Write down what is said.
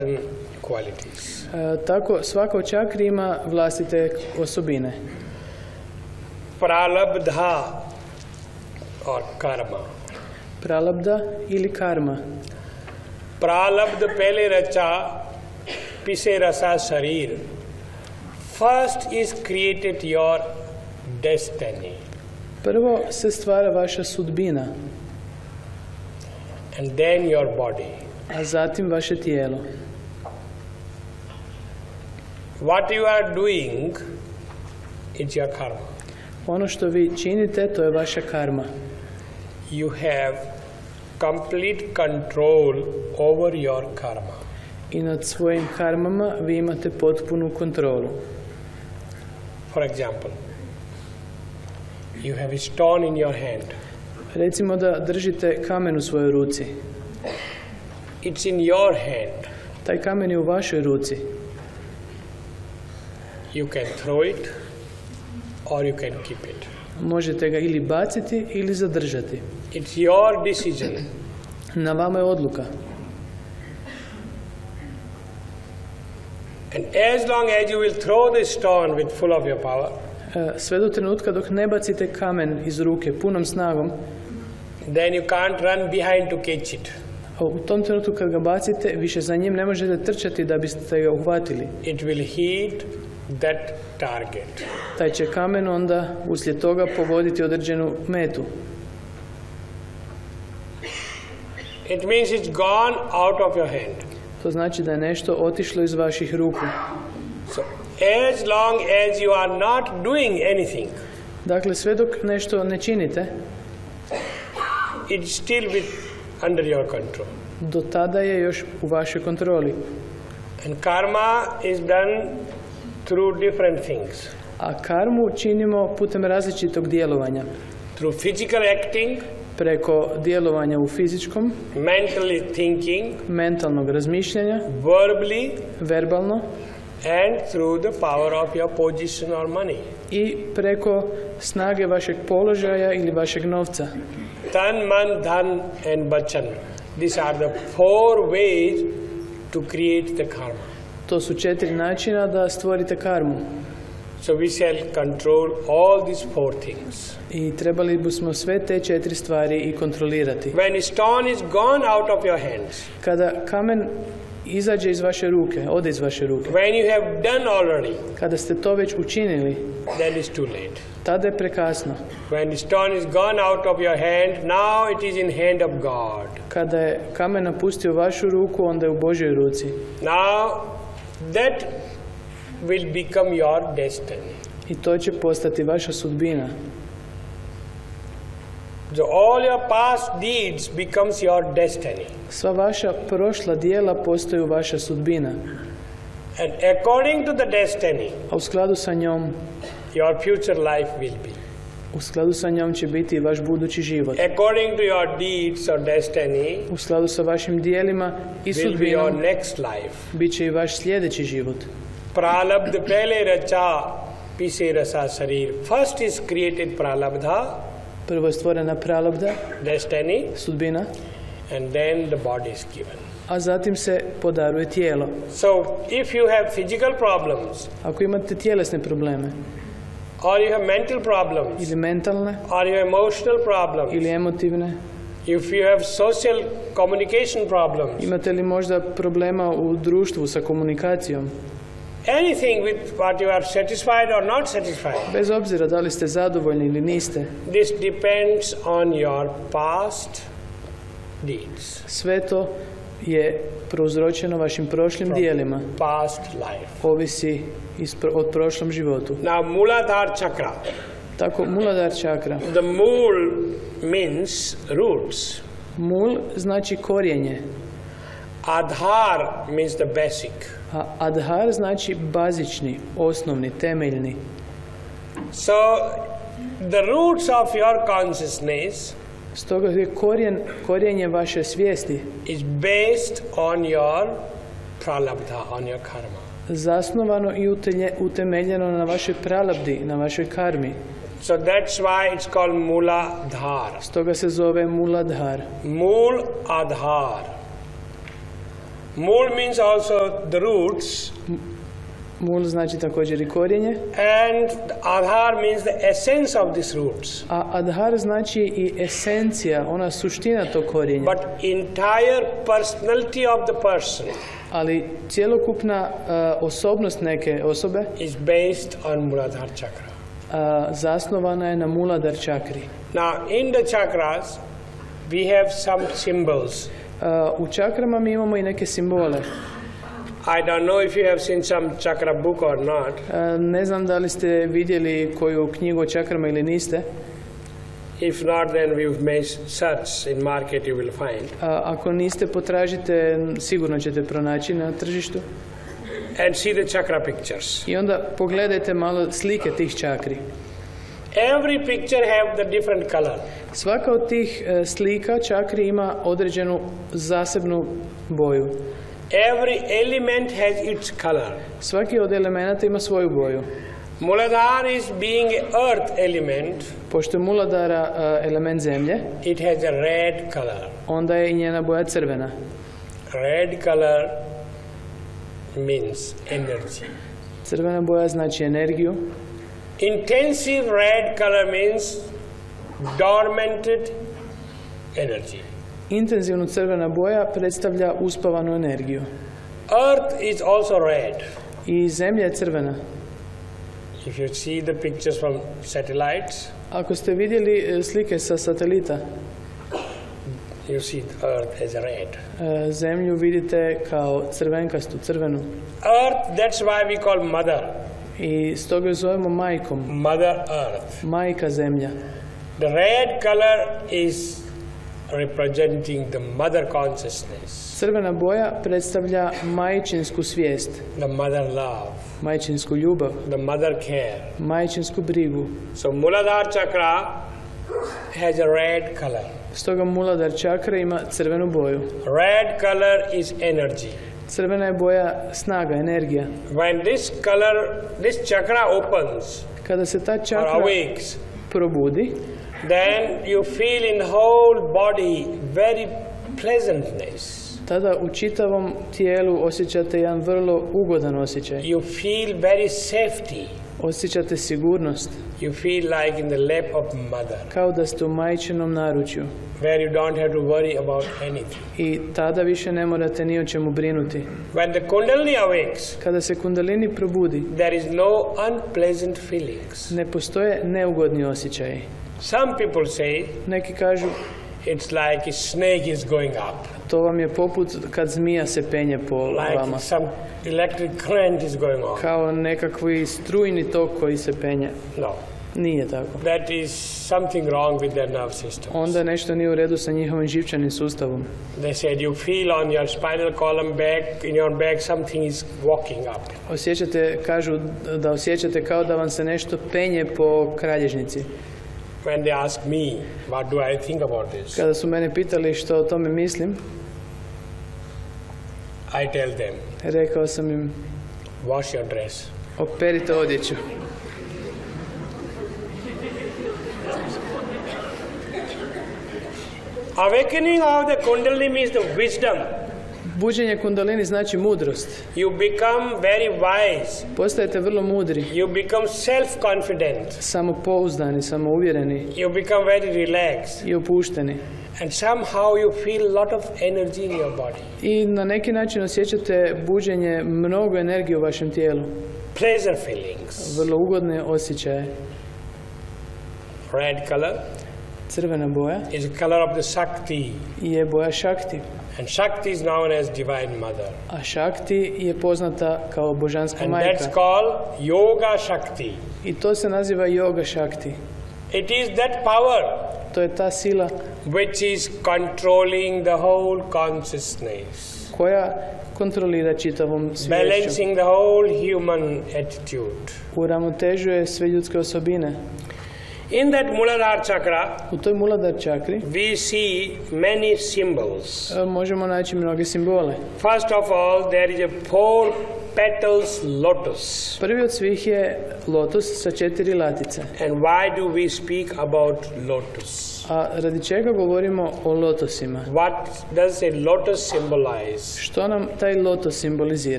qualities. Tako svaka od čakri ima vlastite osobine. Pralabdha or karma. Pralabdha ili karma. Pralabdha pele racha pise rasa sharir. First is created your destiny. Prvo se stvara vaša sudbina. And then your body. A zatim vaše tijelo. What you are doing is your karma. Ono što vi činite, to je vaša karma. You have complete control over your karma. I nad svojim karmama vi imate potpunu kontrolu. For example, you have a stone in your hand. Recimo da držite kamen u svojoj ruci. It's in your hand. Taj kamen je u vašoj ruci. You can throw it or you can keep it. Možete ga ili baciti ili zadržati. It's your decision. Na vama je odluka. And as long as you will throw the stone with full of your power, sve do trenutka dok ne bacite kamen iz ruke punom snagom, then you can't run behind to catch it. A u tom trenutku kad ga bacite, više za njim ne možete trčati da biste ga uhvatili. It will hit that target. Taj će kamen onda uslijed toga pogoditi određenu metu. It means it's gone out of your hand. To znači da je nešto otišlo iz vaših ruku. So, as long as you are not doing anything, dakle, sve dok nešto ne činite, it's still under your control. Do tada je još u vašoj kontroli. And karma is done through different things. A karmu činimo putem različitog djelovanja. Through physical acting, preko djelovanja u fizičkom, mentally thinking, mentalnog razmišljanja, verbally, verbalno, and through the power of your position or money. I preko snage vašeg položaja ili vašeg novca. Tan, man, dhan and bachan. These are the 4 ways to create the karma. To su 4 načina da stvorite karmu. So we shall control all these 4 things. I trebali bismo sve te 4 stvari i kontrolirati. When a stone is gone out of your hands, kada kamen izađe iz vaše ruke, ode iz vaše ruke, when you have done already, kada ste to već učinili, then it's too late. Tada je prekasno. When the stone is gone out of your hand, now it is in hand of God. Kada je kamen napustio vašu ruku, onda je u Božjoj ruci. Now that will become your destiny. I to će postati vaša sudbina. So all your past deeds becomes your destiny. Sva vaša prošla djela postaju vaša sudbina. And according to the destiny, a u skladu sa njom, your future life will be. U skladu sa njom će biti vaš budući život. According to your deeds or destiny, u skladu sa vašim djelima i sudbinom, will be your next life. Bit će i vaš sljedeći život. Pralabdha pele racha pise rasa sharir. First is created pralabdha. Prvo je stvorena pralabdha, destiny, sudbina, and then the body is given. A zatim se podaruje tijelo. So if you have physical problems, ako imate tjelesne probleme, or you have mental problems, ili mentalne, or you have emotional problems, ili emotivne, if you have social communication problems, imate li možda problema u društvu sa komunikacijom, anything with what you are satisfied or not satisfied, bez obzira da li ste zadovoljni ili niste, this depends on your past deeds. Sve to je prouzročeno vašim prošlim dijelima. Past life. Ovisi od prošlom životu. Now Muladhara chakra. Tako Muladhara čakra. The mul means roots. Mul znači korijenje. Adhar means the basic. A adhar znači bazični, osnovni, temeljni. So the roots of your consciousness, stoga je korijenje vaše svijesti, is based on your pralabdha, on your karma. Zasnovano i utemeljeno na vašoj pralabdi, na vašoj karmi. So that's why it's called Muladhara. Stoga se zove Muladhar. Mul Adhar. Mool means also the roots, Mul znači također i korijenje, and Adhar means the essence of these roots. a Adhar znači i esencija, ona suština tog korijenja. But entire personality of the person Ali cjelokupna osobnost neke osobe is based on Muladhara chakra. zasnovana je na Muladhara čakri. Now, in the chakras, we have some symbols. U čakrama mi imamo i neke simbole. I don't know if you have seen some chakra book or not. Ne znam da li ste vidjeli koju knjigu o čakrama ili niste. If not, then we've made search in market, you will find. Ako niste, potražite, sigurno ćete pronaći na tržištu. And see the chakra pictures. I onda pogledajte malo slike tih čakri. Every picture have the different color. Svaka od tih slika čakri ima određenu zasebnu boju. Every element has its color. Svaki od elemenata ima svoju boju. Muladhara is being an earth element. Pošto je Muladhara element zemlje, It has a red color. onda je i njena boja crvena. Red color means energy. Crvena boja znači energiju. Intensive red color means dormanted energy. Intenzivno crvena boja predstavlja uspavanu energiju. Earth is also red. I zemlja je crvena. If you see the pictures from satellites, Ako ste vidjeli slike sa satelita, you see the earth as red. zemlju vidite kao crvenkastu, crvenu. Earth, that's why we call mother. I stoga ju zovemo majkom, Mother Earth. majka zemlja. The red color is representing the mother consciousness, Crvena boja predstavlja majčinsku svijest, the mother love, majčinsku ljubav, the mother care. majčinsku brigu. So Muladhara chakra has a red color. Stoga Muladhara čakra ima crvenu boju. Red color is energy. Crvena je boja snaga, energija. When this chakra opens Kada se ta or čakra awakes, probudi, then you feel in the whole body very pleasantness. tada u čitavom tijelu osjećate jedan vrlo ugodan osjećaj. You feel very safety. Osjećate sigurnost, You feel like in the lap of mother, kao da ste u majčinom naručju. where you don't have to worry about anything. I tada više ne morate ni o čemu brinuti. When the Kundalini awakes, Kada se kundalini probudi, there is no unpleasant feelings. ne postoje neugodni osjećaji. Some people say Neki kažu, it's like a snake is going up, to vam je poput kad zmija se penje po vama. like some electric current is going on. Kao nekakvi strujni tok koji se penje. No, Nije tako. that is something wrong with their nerve system. Onda nešto nije u redu sa njihovim živčanim sustavom. They said you feel on your spinal column back, in your back, something is walking up. Osjećate, kažu da osjećate kao da vam se nešto penje po kralježnici. When they ask me, what do I think about this? Kada su mene pitali što o tome mislim, I tell them, rekao sam im, wash your dress. operite odjeću. Awakening of the Kundalini means the wisdom. Buđenje kundalini znači mudrost. You become very wise. Postajete vrlo mudri, You become self-confident. samopouzdani, samouvjereni You become very relaxed. i opušteni. And somehow you feel a lot of energy in your body. I na neki način osjećate buđenje, mnogo energije u vašem tijelu. Pleasure feelings. Vrlo ugodne osjećaje. Red color Crvena boja is the color of the Shakti. je boja Shakti, And Shakti is known as Divine Mother. a Shakti je poznata kao božanska And majka. that's called Yoga Shakti. I to se naziva Yoga Shakti. It is that power To je ta sila which is controlling the whole consciousness, koja kontrolira čitavom sviješću. balancing the whole human attitude. Uravnotežuje sve ljudske osobine. In that Muladhara chakra, U toj Muladhara čakri we see many symbols. možemo naći mnoge simbole. First of all, there is a 4 petals lotus. Prvi od svih je lotos sa 4 latice. And why do we speak about lotus? A radi čega govorimo o lotosima? What does a lotus symbolize? Što nam taj lotos simbolizira?